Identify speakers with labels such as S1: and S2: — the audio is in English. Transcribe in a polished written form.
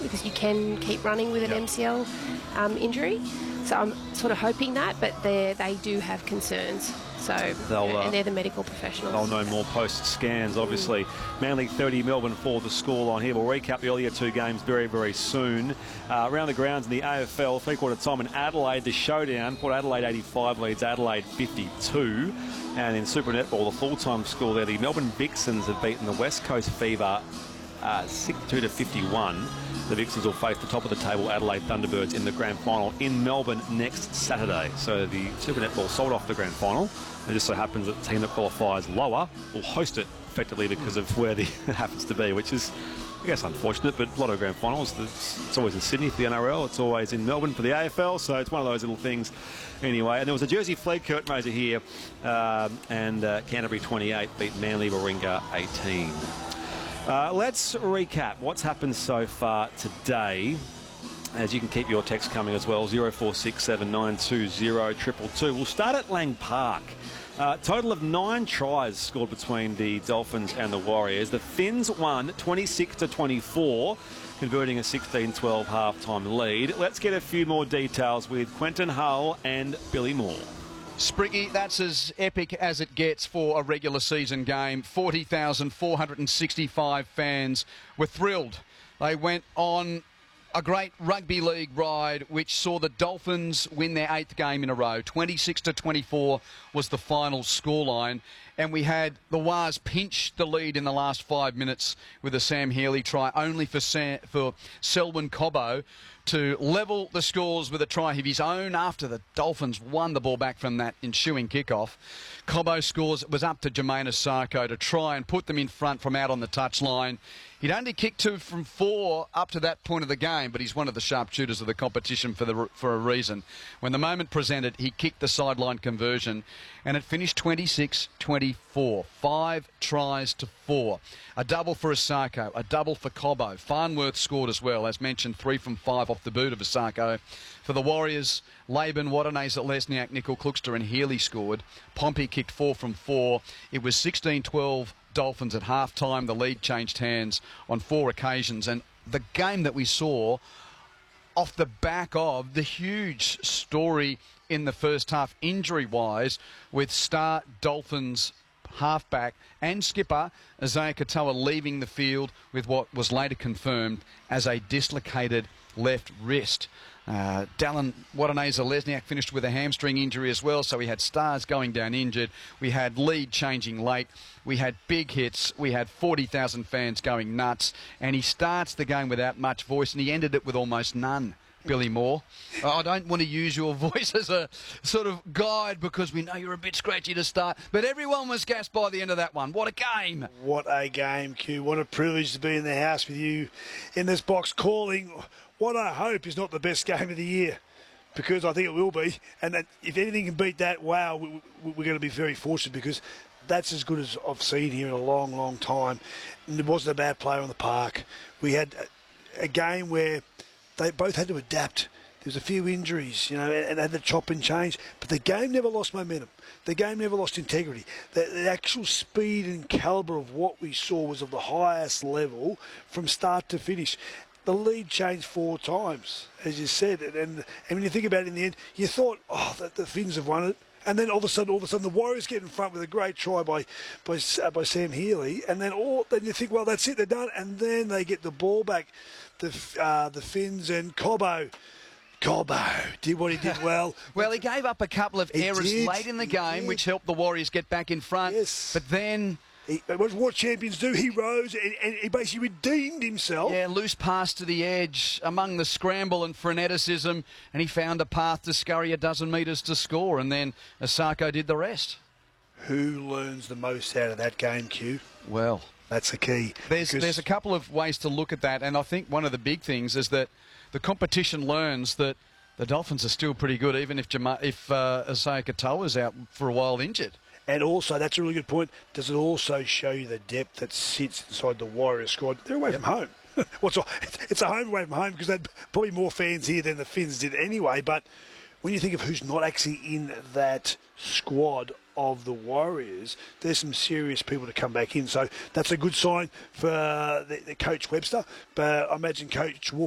S1: because you can keep running with an MCL injury. So I'm sort of hoping that, but they do have concerns. So, and they're the medical professionals.
S2: They'll know more post-scans, obviously. Manly 30, Melbourne 4, the scoreline here. We'll recap the earlier two games very, very soon. Around the grounds in the AFL, three-quarter time in Adelaide, the showdown. Port Adelaide 85 leads Adelaide 52. And in Super Netball, the full-time score there, the Melbourne Vixens have beaten the West Coast Fever 62-51. The Vixens will face the top of the table Adelaide Thunderbirds in the grand final in Melbourne next Saturday. So the Super Netball sold off the grand final. It just so happens that the team that qualifies lower will host it effectively because of where it happens to be, which is, I guess, unfortunate, but a lot of grand finals, it's always in Sydney for the NRL, it's always in Melbourne for the AFL, so it's one of those little things anyway. And there was a Jersey flag curtain raiser here, and Canterbury 28 beat Manly Warringah 18. Let's recap what's happened so far today. As you can keep your text coming as well, 0467920222. We'll start at Lang Park. Total of 9 tries scored between the Dolphins and the Warriors. The Finns won 26-24, converting a 16-12 halftime lead. Let's get a few more details with Quentin Hull and Billy Moore.
S3: Spriggy, that's as epic as it gets for a regular season game. 40,465 fans were thrilled. They went on a great rugby league ride which saw the Dolphins win their 8th game in a row. 26-24 was the final scoreline. And we had the Wars pinch the lead in the last 5 minutes with a Sam Healy try, only for Selwyn Cobbo to level the scores with a try of his own after the Dolphins won the ball back from that ensuing kickoff. Cobbo scores. It was up to Jermaine Asako to try and put them in front from out on the touchline. He'd only kicked 2 from 4 up to that point of the game, but he's one of the sharpshooters of the competition for a reason. When the moment presented, he kicked the sideline conversion, and it finished 26-24. 5 tries to 4. A double for Asako, a double for Cobbo. Farnworth scored as well, as mentioned, 3 from 5 off the boot of Asako. For the Warriors, Laban, Watanesa, Lesniak, Nickel, Kluxter and Healy scored. Pompey kicked 4 from 4. It was 16-12 Dolphins at half-time. The lead changed hands on 4 occasions. And the game that we saw off the back of the huge story in the first half, injury-wise, with star Dolphins halfback and skipper Isaiah Katoa leaving the field with what was later confirmed as a dislocated left wrist. Dallin Watanesa-Lesniak finished with a hamstring injury as well, so we had stars going down injured. We had lead changing late. We had big hits. We had 40,000 fans going nuts. And he starts the game without much voice, and he ended it with almost none. Billy Moore. I don't want to use your voice as a sort of guide because we know you're a bit scratchy to start, but everyone was gassed by the end of that one. What a game.
S4: What a game, Q. What a privilege to be in the house with you in this box calling what I hope is not the best game of the year, because I think it will be. And that if anything can beat that, wow, we're going to be very fortunate, because that's as good as I've seen here in a long, long time. And there wasn't a bad player on the park. We had a game where they both had to adapt. There was a few injuries, you know, and had to chop and change. But the game never lost momentum. The game never lost integrity. The actual speed and calibre of what we saw was of the highest level from start to finish. The lead changed 4 times, as you said. And when you think about it in the end, you thought, oh, the Finns have won it. And then all of a sudden, the Warriors get in front with a great try by Sam Healy. And then you think, well, that's it, they're done. And then they get the ball back, the Finns, and Cobbo did what he did well.
S3: Well, he gave up a couple of errors late in the game, which helped the Warriors get back in front.
S4: Yes.
S3: But then...
S4: what champions do, he rose and he basically redeemed himself.
S3: Yeah, loose pass to the edge among the scramble and freneticism, and he found a path to scurry a dozen metres to score, and then Asako did the rest.
S4: Who learns the most out of that game, Q?
S3: Well,
S4: that's the key.
S3: There's a couple of ways to look at that, and I think one of the big things is that the competition learns that the Dolphins are still pretty good, even if Isaiah Katoa is out for a while injured.
S4: And also, that's a really good point, does it also show you the depth that sits inside the Warrior squad? They're away from home. It's a home away from home, because they had probably more fans here than the Finns did anyway. But when you think of who's not actually in that squad of the Warriors, there's some serious people to come back in. So that's a good sign for the Coach Webster. But I imagine Coach Wolf